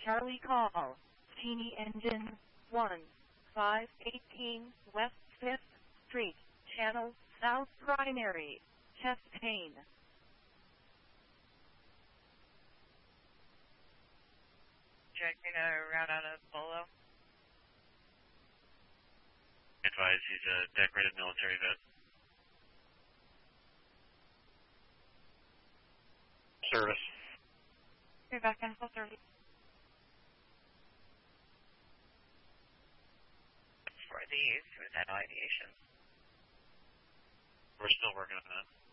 Charlie call. Teeny engine 1518 West 5th Street, Channel South Primary, chest pain. Checking a route out of Polo. Advise he's a decorated military vet. Service. You're back in full service. For the Suicidal Ideation. We're still working on that.